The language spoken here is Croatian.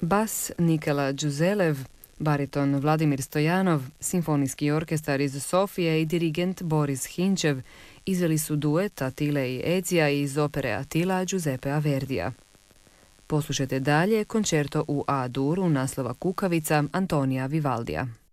bas Nikola Đuzelev, bariton Vladimir Stojanov, simfonijski orkestar iz Sofije i dirigent Boris Hinčev izveli su duet Atile i Ezija iz opere Atila Giuseppea Verdija. Poslušajte dalje koncerto u A-duru naslova Kukavica Antonija Vivaldija.